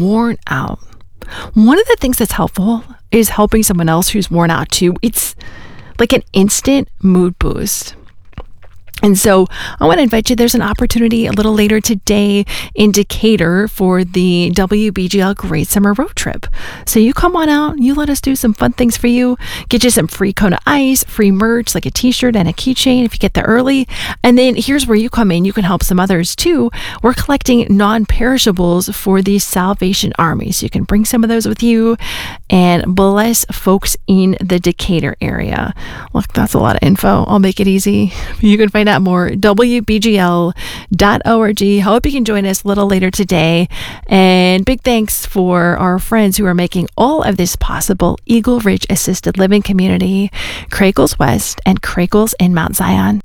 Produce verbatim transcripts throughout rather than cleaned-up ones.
worn out, one of the things that's helpful is helping someone else who's worn out too. It's like an instant mood boost. And so I want to invite you, there's an opportunity a little later today in Decatur for the W B G L Great Summer Road Trip. So you come on out, you let us do some fun things for you, get you some free Kona Ice, free merch like a t-shirt and a keychain if you get there early. And then here's where you come in, you can help some others too. We're collecting non-perishables for the Salvation Army. So you can bring some of those with you and bless folks in the Decatur area. Look, that's a lot of info. I'll make it easy. You can find out more, W B G L dot org. Hope you can join us a little later today. And big thanks for our friends who are making all of this possible. Eagle Ridge Assisted Living Community, Craigles West, and Craigles in Mount Zion.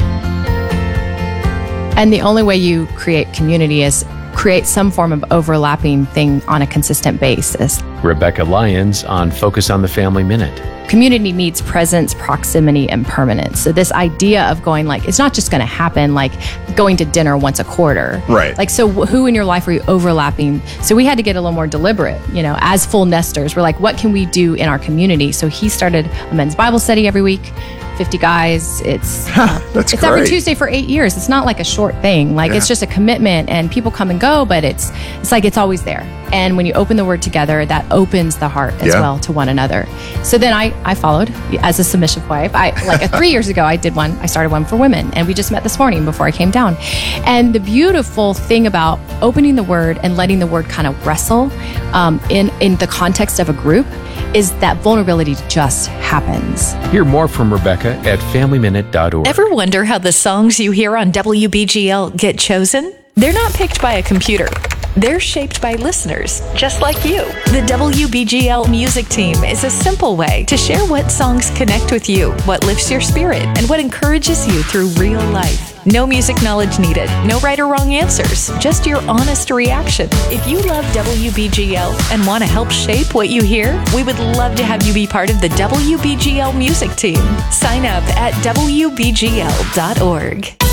And the only way you create community is create some form of overlapping thing on a consistent basis. Rebecca Lyons on Focus on the Family Minute. Community needs presence, proximity, and permanence. So this idea of going like, it's not just going to happen like going to dinner once a quarter. Right. Like, so who in your life are you overlapping? So we had to get a little more deliberate, you know, as full nesters. We're like, what can we do in our community? So he started a men's Bible study every week. fifty guys. It's uh, That's it's great. every Tuesday for eight years. It's not like a short thing. Like Yeah. it's just a commitment, and people come and go, but it's it's like it's always there. And when you open the Word together, that opens the heart as Yeah. well to one another. So then I I followed as a submissive wife. I like a, three years ago I did one. I started one for women, and we just met this morning before I came down. And the beautiful thing about opening the Word and letting the Word kind of wrestle um, in in the context of a group is that vulnerability just happens. Hear more from Rebecca at family minute dot org. Ever wonder how the songs you hear on W B G L get chosen? They're not picked by a computer. They're shaped by listeners, just like you. The W B G L Music Team is a simple way to share what songs connect with you, what lifts your spirit, and what encourages you through real life. No music knowledge needed, no right or wrong answers, just your honest reaction. If you love W B G L and want to help shape what you hear, we would love to have you be part of the W B G L Music Team. Sign up at W B G L dot org.